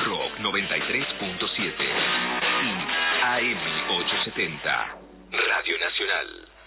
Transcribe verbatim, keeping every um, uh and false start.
Rock noventa y tres punto siete y A M ochocientos setenta, Radio Nacional.